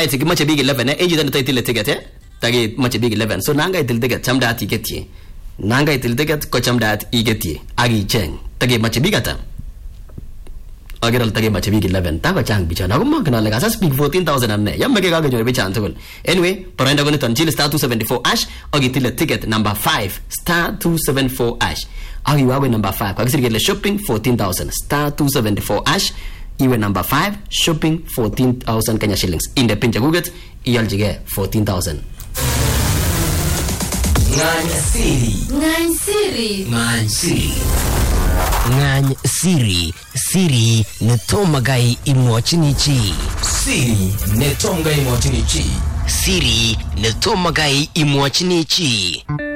sait kimache big 11 enji tan taitile ticket tagi mache big 11 so nanga itil ticket chamdat iketye nanga itil ticket ko chamdat iketye agi cheng tagi mache big ata ageral tagi mache big 11 ta ko chang bichana ko magna lega sa speak 14000 anne yamma ke gaga jore bichan tugul anyway paranda gone ton chile star 274 ash agi til ticket number 5 star 274 ash agi wawe number 5 kwa kisirgele shopping 14000 star 274 ash iwe number 5 shopping 14000 Kenya shillings in the pinja guget iyaljige 14000 Ngany siri netomagai imwachinichi siri netomagai imwachinichi